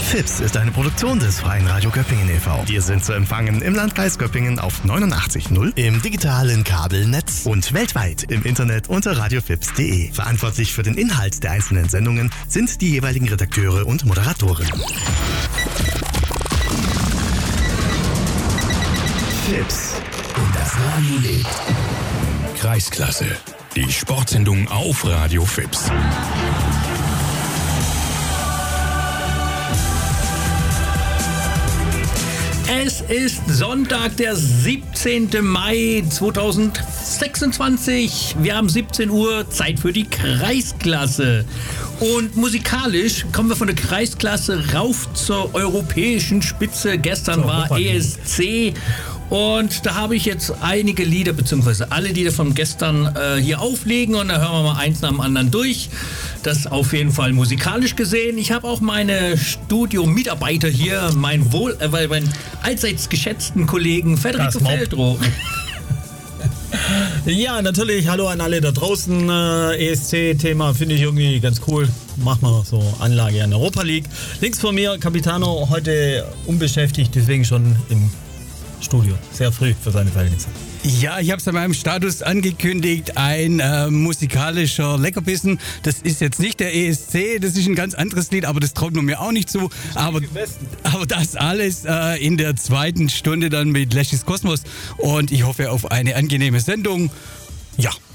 FIPS ist eine Produktion des Freien Radio Göppingen e.V. Wir sind zu empfangen im Landkreis Göppingen auf 89.0, im digitalen Kabelnetz und weltweit im Internet unter radiofips.de. Verantwortlich für den Inhalt der einzelnen Sendungen sind die jeweiligen Redakteure und Moderatoren. FIPS. Und das Radio lebt. Kreisklasse. Die Sportsendung auf Radio FIPS. Es ist Sonntag, der 17. Mai 2026. Wir haben 17 Uhr, Zeit für die Kreisklasse. Und musikalisch kommen wir von der Kreisklasse rauf zur europäischen Spitze. Gestern war ESC. Und da habe ich jetzt einige Lieder, beziehungsweise alle Lieder von gestern hier auflegen. Und da hören wir mal eins nach dem anderen durch. Das auf jeden Fall musikalisch gesehen. Ich habe auch meine Studio-Mitarbeiter hier, meinen allseits geschätzten Kollegen Federico Feldroh. Ja, natürlich. Hallo an alle da draußen. ESC-Thema finde ich irgendwie ganz cool. Machen wir so Anlage an Europa League. Links von mir, Capitano, heute unbeschäftigt, deswegen schon im Studio. Sehr früh für seine Verhältnisse. Ja, ich habe es an meinem Status angekündigt, ein musikalischer Leckerbissen. Das ist jetzt nicht der ESC, das ist ein ganz anderes Lied, aber das traut man mir auch nicht zu. Aber das alles in der zweiten Stunde dann mit Leschis Kosmos und ich hoffe auf eine angenehme Sendung. Ja.